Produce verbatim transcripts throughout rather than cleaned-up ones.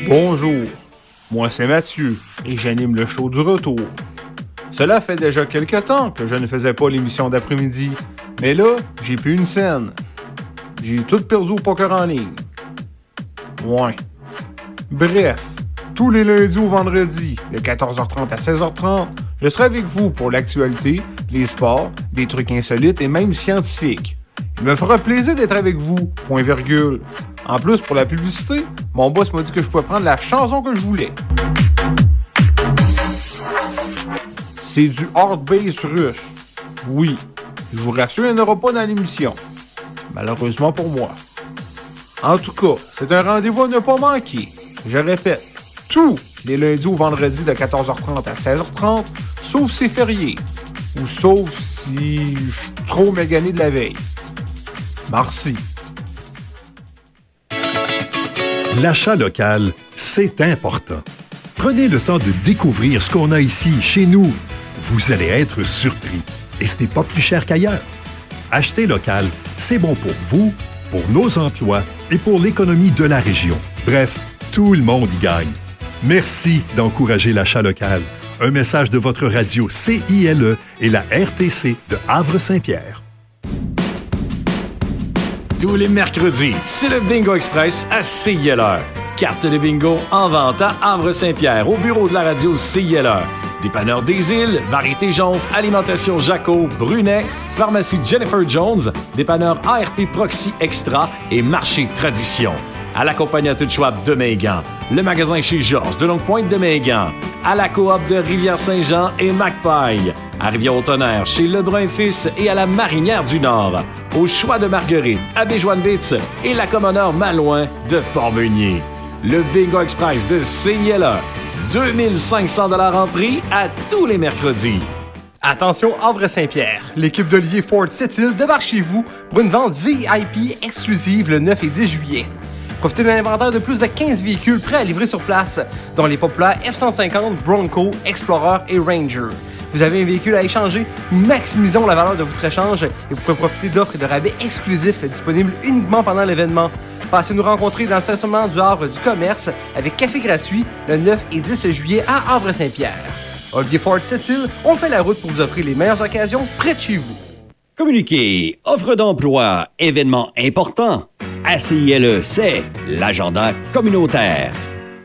Bonjour, moi c'est Mathieu et j'anime le show du retour. Cela fait déjà quelque temps que je ne faisais pas l'émission d'après-midi, mais là, j'ai plus une scène. J'ai tout perdu au poker en ligne. Ouais. Bref, tous les lundis ou vendredis, de quatorze heures trente à seize heures trente, je serai avec vous pour l'actualité, les sports, des trucs insolites et même scientifiques. Il me fera plaisir d'être avec vous, point virgule. En plus, pour la publicité, mon boss m'a dit que je pouvais prendre la chanson que je voulais. C'est du hard bass russe. Oui, je vous rassure, il n'y en aura pas dans l'émission. Malheureusement pour moi. En tout cas, c'est un rendez-vous à ne pas manquer. Je répète, tous les lundis ou vendredis de quatorze heures trente à seize heures trente, sauf c'est férié. Ou sauf si je suis trop mégané de la veille. Merci. L'achat local, c'est important. Prenez le temps de découvrir ce qu'on a ici, chez nous. Vous allez être surpris. Et ce n'est pas plus cher qu'ailleurs. Acheter local, c'est bon pour vous, pour nos emplois et pour l'économie de la région. Bref, tout le monde y gagne. Merci d'encourager l'achat local. Un message de votre radio C I L E et la R T C de Havre-Saint-Pierre. Tous les mercredis, c'est le Bingo Express à C I L E. Carte de bingo en vente à Havre-Saint-Pierre, au bureau de la radio C I L E. Dépanneur des Îles, Variété Jonf, Alimentation Jaco, Brunet, Pharmacie Jennifer Jones, Dépanneur A R P Proxy Extra et Marché Tradition. À la Compagnie Schwab de Megan, le magasin chez Georges de Longue-Pointe de Megan, à la coop de Rivière-Saint-Jean et Macpaille, à Rivière-au-Tonnerre chez Lebrun-Fils et à la Marinière du Nord, au Choix de Marguerite, à Béjoine-Bitz et la Commoneur Malouin de Port-Meunier. Le Bingo Express de C I L E, deux mille cinq cents dollars en prix à tous les mercredis. Attention Havre-Saint-Pierre, l'équipe d'Olivier Ford Sept-Îles débarque chez vous pour une vente V I P exclusive le neuf et dix juillet. Profitez d'un inventaire de plus de quinze véhicules prêts à livrer sur place, dont les populaires F cent cinquante, Bronco, Explorer et Ranger. Vous avez un véhicule à échanger? Maximisons la valeur de votre échange et vous pouvez profiter d'offres et de rabais exclusifs disponibles uniquement pendant l'événement. Passez nous rencontrer dans le stationnement du Havre du Commerce avec café gratuit le neuf et dix juillet à Havre-Saint-Pierre. Olivier Ford Sept-Îles, on fait la route pour vous offrir les meilleures occasions près de chez vous. Communiquer, offre d'emploi, événements importants. À C I L E, c'est l'agenda communautaire.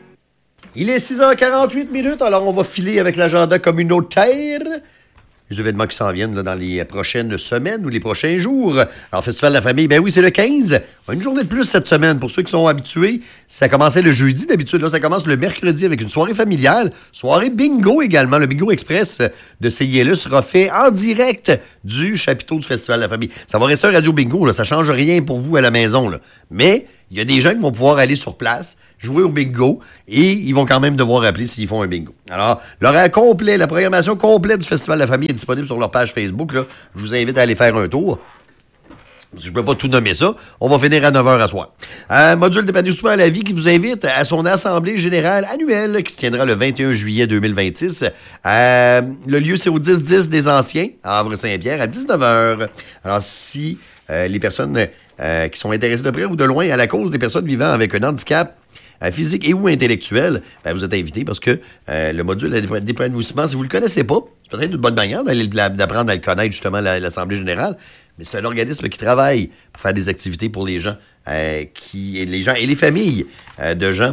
Il est six heures quarante-huit minutes, alors on va filer avec l'agenda communautaire. Les événements qui s'en viennent là, dans les prochaines semaines ou les prochains jours. Alors, Festival de la famille, ben oui, c'est le quinze. Une journée de plus cette semaine. Pour ceux qui sont habitués, ça commençait le jeudi d'habitude. Là, ça commence le mercredi avec une soirée familiale. Soirée bingo également. Le Bingo Express de C I L E sera fait en direct du chapiteau du Festival de la famille. Ça va rester un radio bingo, là. Ça ne change rien pour vous à la maison, là. Mais il y a des gens qui vont pouvoir aller sur place, jouer au bingo, et ils vont quand même devoir appeler s'ils font un bingo. Alors, l'horaire complet, la programmation complète du Festival de la famille est disponible sur leur page Facebook. Là. Je vous invite à aller faire un tour. Je ne peux pas tout nommer ça. On va finir à neuf heures à soir. Un module d'épanouissement à la vie qui vous invite à son assemblée générale annuelle qui se tiendra le vingt et un juillet deux mille vingt-six. Euh, le lieu, c'est au dix dix des Anciens, à Havre-Saint-Pierre, à dix-neuf heures. Alors, si euh, les personnes euh, qui sont intéressées de près ou de loin à la cause des personnes vivant avec un handicap euh, physique et ou intellectuel, ben, vous êtes invités parce que euh, le module d'épanouissement, si vous ne le connaissez pas, c'est peut-être une bonne manière d'aller, d'apprendre à le connaître, justement, la, l'Assemblée générale. Mais c'est un organisme qui travaille pour faire des activités pour les gens, euh, qui, et les gens et les familles euh, de gens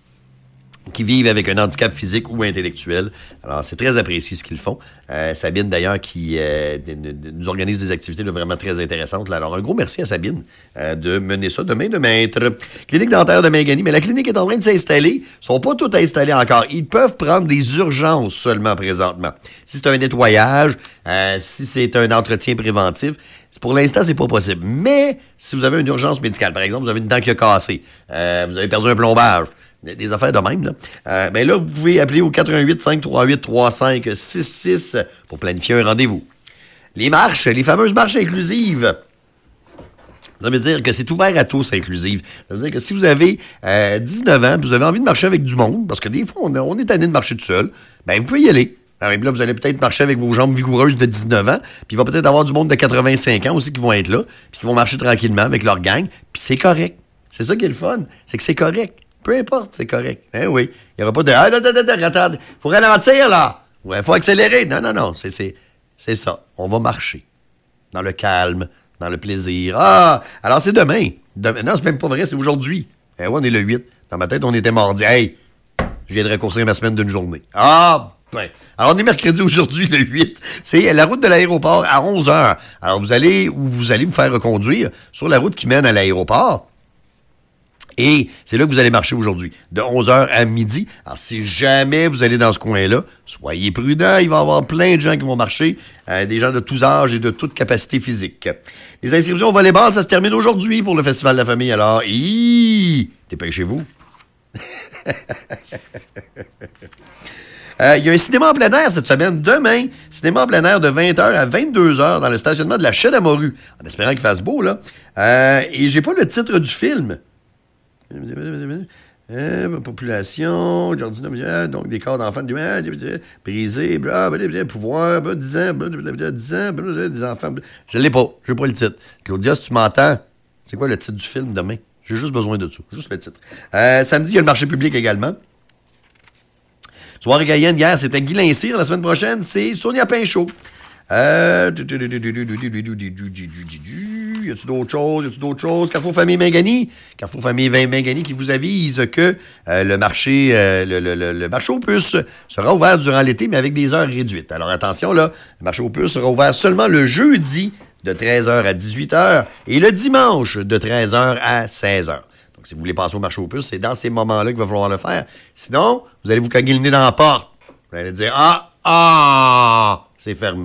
qui vivent avec un handicap physique ou intellectuel. Alors, c'est très apprécié ce qu'ils font. Euh, Sabine, d'ailleurs, qui euh, nous organise des activités là, vraiment très intéressantes. Là. Alors, un gros merci à Sabine euh, de mener ça de main de maître. Clinique dentaire de Mingani, mais la clinique est en train de s'installer. Ils ne sont pas toutes installées encore. Ils peuvent prendre des urgences seulement présentement. Si c'est un nettoyage, euh, si c'est un entretien préventif, pour l'instant, c'est pas possible. Mais si vous avez une urgence médicale, par exemple, vous avez une dent qui a cassé, euh, vous avez perdu un plombage, des affaires de même, là, euh, ben là, vous pouvez appeler au quatre un huit, cinq trois huit, trois cinq six six pour planifier un rendez-vous. Les marches, les fameuses marches inclusives, ça veut dire que c'est ouvert à tous, inclusive. Ça veut dire que si vous avez euh, dix-neuf ans, vous avez envie de marcher avec du monde, parce que des fois, on, on est tanné de marcher tout seul, ben vous pouvez y aller. Alors, là, vous allez peut-être marcher avec vos jambes vigoureuses de dix-neuf ans, puis il va peut-être avoir du monde de quatre-vingt-cinq ans aussi qui vont être là, puis qui vont marcher tranquillement avec leur gang, puis c'est correct. C'est ça qui est le fun, c'est que c'est correct. Peu importe, c'est correct. Hein, oui. Il n'y aura pas de... Ah, attends, attends, attends, attends. Faut ralentir, là. Ouais, faut accélérer. Non, non, non. C'est, c'est, c'est ça. On va marcher. Dans le calme, dans le plaisir. Ah! Alors, c'est demain. demain. Non, c'est même pas vrai, c'est aujourd'hui. Eh ouais, on est le huit. Dans ma tête, on était mardi. Hey! Je viens de raccourcir ma semaine d'une journée. Ah! Ouais. Alors, on est mercredi aujourd'hui, le huit. C'est la route de l'aéroport à onze heures. Alors, vous allez, vous allez vous faire reconduire sur la route qui mène à l'aéroport. Et c'est là que vous allez marcher aujourd'hui, de onze heures à midi. Alors, si jamais vous allez dans ce coin-là, soyez prudents, il va y avoir plein de gens qui vont marcher, euh, des gens de tous âges et de toute capacité physique. Les inscriptions au volleyball, ça se termine aujourd'hui pour le Festival de la Famille. Alors, hi, dépêchez-vous. Euh, il y a un cinéma en plein air cette semaine, demain. Cinéma en plein air de vingt heures à vingt-deux heures dans le stationnement de la Chaîne à Morue. En espérant qu'il fasse beau, là. Euh, et j'ai pas le titre du film. Euh, population, donc des corps d'enfants, brisés, pouvoir, dix ans, dix ans, des enfants. Je l'ai pas, je n'ai pas le titre. Claudia, si tu m'entends, c'est quoi le titre du film demain? J'ai juste besoin de ça, juste le titre. Euh, samedi, il y a le marché public également. Soirée Gaïenne, hier, c'était Guy Lincir. La semaine prochaine, c'est Sonia Pinchot. Euh... Y a-tu d'autres choses? Y a-tu d'autres choses? Carrefour Famille Mingani. Carrefour Famille Mingani qui vous avise que euh, le marché euh, le, le, le marché aux puces sera ouvert durant l'été, mais avec des heures réduites. Alors attention, là, le marché aux puces sera ouvert seulement le jeudi de treize heures à dix-huit heures et le dimanche de treize heures à seize heures. Donc, si vous voulez passer au marché aux puces, c'est dans ces moments-là qu'il va falloir le faire. Sinon, vous allez vous cogner le nez dans la porte. Vous allez dire « Ah! Ah! C'est fermé. »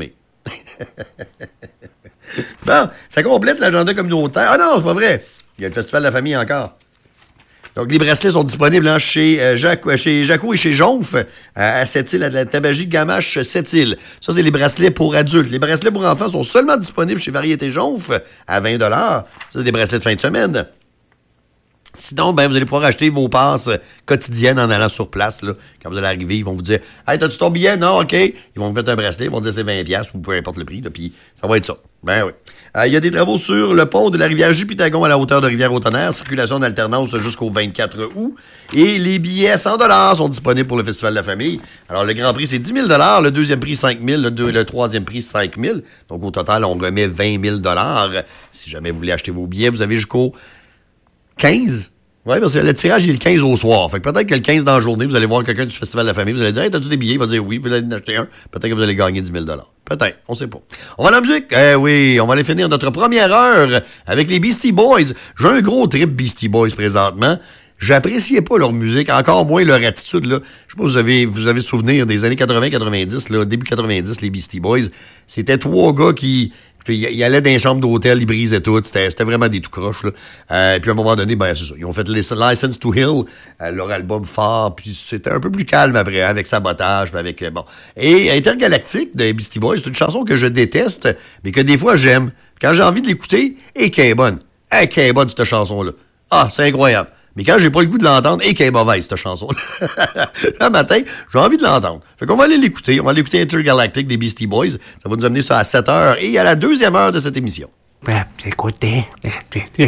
Bon, ça complète l'agenda communautaire. Ah non, c'est pas vrai. Il y a le Festival de la Famille encore. Donc, les bracelets sont disponibles hein, chez, euh, Jaco, chez Jaco et chez Jonf, euh, à Sept-Îles, à la tabagie Gamache Sept-Îles. Ça, c'est les bracelets pour adultes. Les bracelets pour enfants sont seulement disponibles chez Variété Jonf à vingt dollars. Ça, c'est des bracelets de fin de semaine. Sinon, ben, vous allez pouvoir acheter vos passes quotidiennes en allant sur place. Là. Quand vous allez arriver, ils vont vous dire « Hey, t'as-tu ton billet? Non, OK. » Ils vont vous mettre un bracelet, ils vont dire c'est vingt dollars ou peu importe le prix, là, puis ça va être ça. Ben oui. Il euh, y a des travaux sur le pont de la rivière Jupitagon à la hauteur de Rivière-au-Tonnerre. Circulation en alternance jusqu'au vingt-quatre août. Et les billets à cent dollars sont disponibles pour le Festival de la Famille. Alors, le grand prix, c'est dix mille dollars. Le deuxième prix, cinq mille dollars. Le, deux, le troisième prix, cinq mille dollars. Donc, au total, on remet vingt mille dollars. Si jamais vous voulez acheter vos billets, vous avez jusqu'au quinze. Oui, parce que le tirage, il est le quinze au soir. Fait que peut-être que le quinze dans la journée, vous allez voir quelqu'un du Festival de la Famille, vous allez dire « Hey, t'as-tu des billets? » Il va dire « Oui. » Vous allez en acheter un. Peut-être que vous allez gagner dix mille dollars. Peut-être. On sait pas. On va à la musique? Eh oui, on va aller finir notre première heure avec les Beastie Boys. J'ai un gros trip Beastie Boys présentement. J'appréciais pas leur musique, encore moins leur attitude, là. Je sais pas si vous avez, vous avez souvenir des années quatre-vingts quatre-vingt-dix, là, début quatre-vingt-dix, les Beastie Boys. C'était trois gars qui... Ils allaient dans les chambres d'hôtel, ils brisaient tout. C'était, c'était vraiment des tout croches, là. Euh, et puis à un moment donné, ben c'est ça. Ils ont fait License to Hill, euh, leur album phare, puis c'était un peu plus calme après, hein, avec Sabotage, puis avec... Euh, bon. Et Intergalactique de Beastie Boys, c'est une chanson que je déteste, mais que des fois j'aime. Quand j'ai envie de l'écouter, et qu'elle est bonne. Et qu'elle est bonne, cette chanson-là. Ah, c'est incroyable. Mais quand j'ai pas le goût de l'entendre, et qu'elle est mauvaise, cette chanson-là. Le matin, j'ai envie de l'entendre. Fait qu'on va aller l'écouter. On va aller écouter Intergalactic des Beastie Boys. Ça va nous amener ça à sept heures et à la deuxième heure de cette émission. Écoutez,